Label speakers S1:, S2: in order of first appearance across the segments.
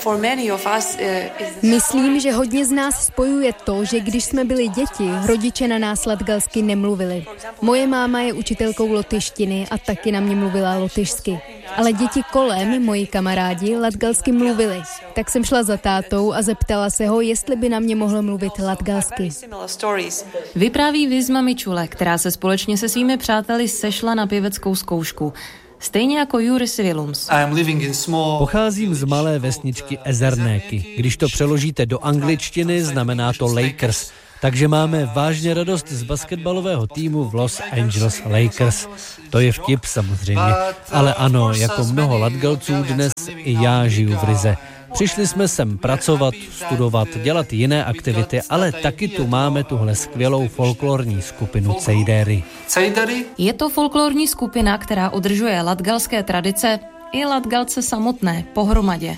S1: Myslím, že hodně z nás spojuje to, že když jsme byli děti, rodiče na nás latgalsky nemluvili. Moje máma je učitelkou lotyštiny a taky na mě mluvila lotyšsky. Ale děti kolem, moji kamarádi, latgalsky mluvili. Tak jsem šla za tátou a zeptala se ho, jestli by na mě mohl mluvit latgalsky.
S2: Vypráví Vizma Mičule, která se společně se svými přáteli sešla na pěveckou zkoušku. Stejně jako Juris Vilums.
S3: Pocházím z malé vesničky Ezernéky. Když to přeložíte do angličtiny, znamená to Lakers. Takže máme vážně radost z basketbalového týmu v Los Angeles Lakers. To je vtip samozřejmě. Ale ano, jako mnoho Latgalců dnes i já žiju v Rize. Přišli jsme sem pracovat, studovat, dělat jiné aktivity, ale taky tu máme tuhle skvělou folklorní skupinu Cejdéry.
S2: Je to folklorní skupina, která udržuje latgalské tradice i Latgalce samotné pohromadě.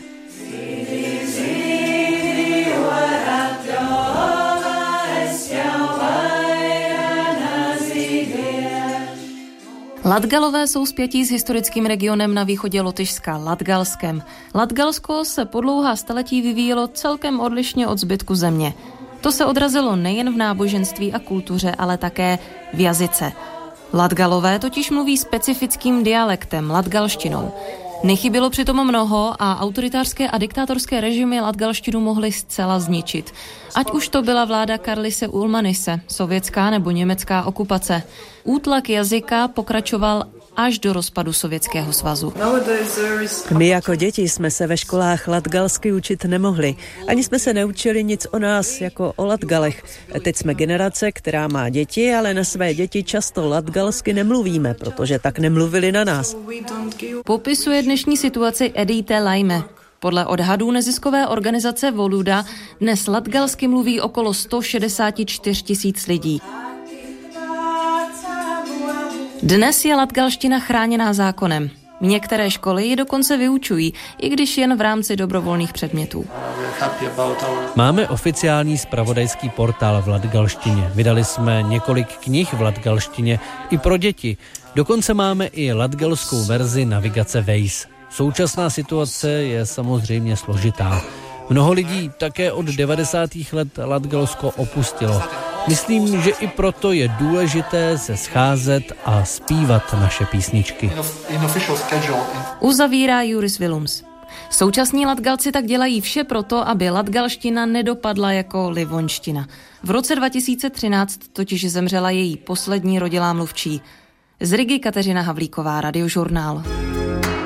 S2: Latgalové jsou spjatí s historickým regionem na východě Lotyšska, Latgalskem. Latgalsko se po dlouhá staletí vyvíjelo celkem odlišně od zbytku země. To se odrazilo nejen v náboženství a kultuře, ale také v jazyce. Latgalové totiž mluví specifickým dialektem, latgalštinou. Nechybělo přitom mnoho a autoritářské a diktátorské režimy latgalštinu mohly zcela zničit. Ať už to byla vláda Karlise Ulmanise, sovětská nebo německá okupace. Útlak jazyka pokračoval až do rozpadu Sovětského svazu.
S4: My jako děti jsme se ve školách latgalsky učit nemohli. Ani jsme se neučili nic o nás, jako o Latgalech. Teď jsme generace, která má děti, ale na své děti často latgalsky nemluvíme, protože tak nemluvili na nás.
S2: Popisuje dnešní situaci Edite Laime. Podle odhadů neziskové organizace Voluda dnes latgalsky mluví okolo 164 000 lidí. Dnes je latgalština chráněná zákonem. Některé školy ji dokonce vyučují, i když jen v rámci dobrovolných předmětů.
S3: Máme oficiální zpravodajský portál v latgalštině. Vydali jsme několik knih v latgalštině i pro děti. Dokonce máme i latgalskou verzi navigace Waze. Současná situace je samozřejmě složitá. Mnoho lidí také od 90. let Latgalsko opustilo. Myslím, že i proto je důležité se scházet a zpívat naše písničky.
S2: Uzavírá Juris Vilums. Současní Latgalci tak dělají vše proto, aby latgalština nedopadla jako livonština. V roce 2013 totiž zemřela její poslední rodilá mluvčí. Z Rigy Kateřina Havlíková, Radiožurnál.